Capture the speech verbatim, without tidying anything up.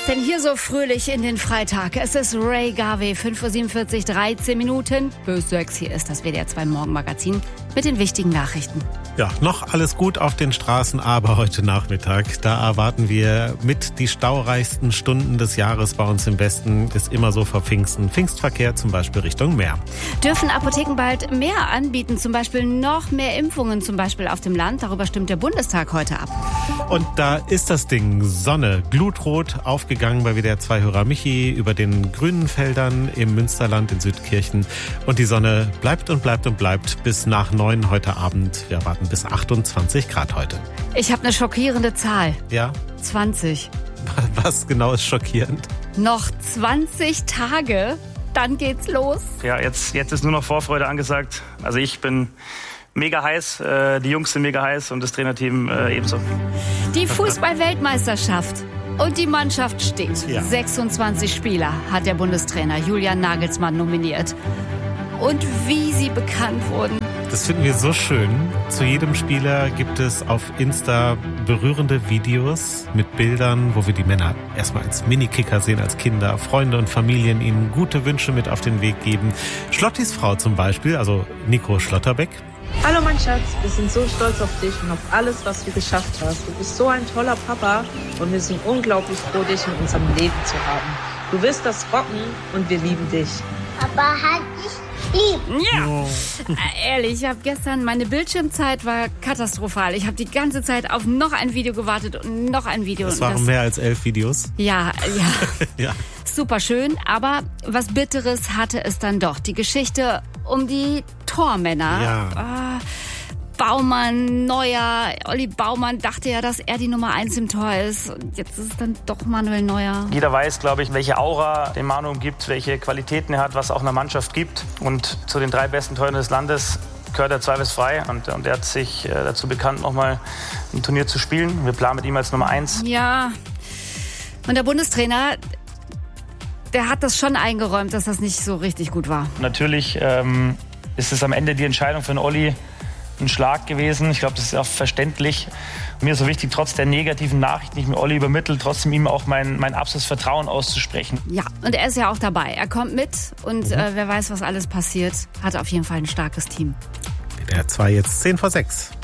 denn hier so fröhlich in den Freitag? Es ist Ray Garvey, fünf Uhr siebenundvierzig, dreizehn Minuten bis sechs. Hier ist das W D R zwei Morgenmagazin mit den wichtigen Nachrichten. Ja, noch alles gut auf den Straßen, aber heute Nachmittag, da erwarten wir mit die staureichsten Stunden des Jahres bei uns im Westen. Ist immer so vor Pfingsten. Pfingstverkehr zum Beispiel Richtung Meer. Dürfen Apotheken bald mehr anbieten, zum Beispiel noch mehr Impfungen, zum Beispiel auf dem Land? Darüber stimmt der Bundestag heute ab. Und da ist das Ding, Sonne, glutrot aufgegangen bei W D R zwei-Hörer Michi über den grünen Feldern im Münsterland in Südkirchen. Und die Sonne bleibt und bleibt und bleibt bis nach neun heute Abend. Wir erwarten bis achtundzwanzig Grad heute. Ich habe eine schockierende Zahl. Ja? zwanzig. Was genau ist schockierend? Noch zwanzig Tage, dann geht's los. Ja, jetzt, jetzt ist nur noch Vorfreude angesagt. Also ich bin mega heiß, äh, die Jungs sind mega heiß und das Trainerteam äh, ebenso. Die Fußball-Weltmeisterschaft. Und die Mannschaft steht. Ja. sechsundzwanzig Spieler hat der Bundestrainer Julian Nagelsmann nominiert. Und wie sie bekannt wurden. Das finden wir so schön. Zu jedem Spieler gibt es auf Insta berührende Videos mit Bildern, wo wir die Männer erstmal als Minikicker sehen, als Kinder, Freunde und Familien ihnen gute Wünsche mit auf den Weg geben. Schlottis Frau zum Beispiel, also Nico Schlotterbeck. Hallo mein Schatz, wir sind so stolz auf dich und auf alles, was du geschafft hast. Du bist so ein toller Papa und wir sind unglaublich froh, dich in unserem Leben zu haben. Du wirst das rocken und wir lieben dich. Papa hat dich lieb. Ja, Oh. äh, ehrlich, ich habe gestern, meine Bildschirmzeit war katastrophal. Ich habe die ganze Zeit auf noch ein Video gewartet und noch ein Video. Das Und waren mehr als elf Videos. Ja, ja. Ja. Super schön, aber was Bitteres hatte es dann doch. Die Geschichte um die Tormänner. Ja. Ah, Baumann, Neuer. Olli Baumann dachte ja, dass er die Nummer eins im Tor ist. Und jetzt ist es dann doch Manuel Neuer. Jeder weiß, glaube ich, welche Aura den Manu umgibt, welche Qualitäten er hat, was auch einer Mannschaft gibt. Und zu den drei besten Torhütern des Landes gehört er zweifelsfrei. Und, und er hat sich äh, dazu bekannt, nochmal ein Turnier zu spielen. Wir planen mit ihm als Nummer eins. Ja, und der Bundestrainer, der hat das schon eingeräumt, dass das nicht so richtig gut war. Natürlich ähm, ist es am Ende die Entscheidung für den Olli ein Schlag gewesen. Ich glaube, das ist auch verständlich. Mir ist so wichtig, trotz der negativen Nachrichten, die ich mir Olli übermittelt, trotzdem ihm auch mein, mein absolutes Vertrauen auszusprechen. Ja, und er ist ja auch dabei. Er kommt mit und Mhm. äh, wer weiß, was alles passiert, hat auf jeden Fall ein starkes Team. W D R zwei jetzt zehn vor sechs.